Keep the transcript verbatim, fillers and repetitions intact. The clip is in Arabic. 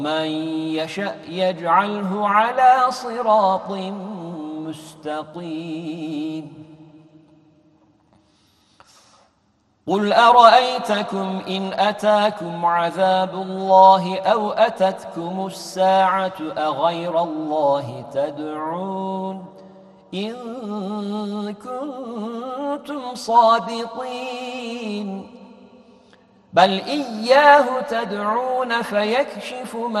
من يشأ يجعله على صراط مستقيم قل أرأيتكم إن أتاكم عذاب الله أو أتتكم الساعة أغير الله تدعون إن كنتم صادقين بل إياه تدعون فيكشف ما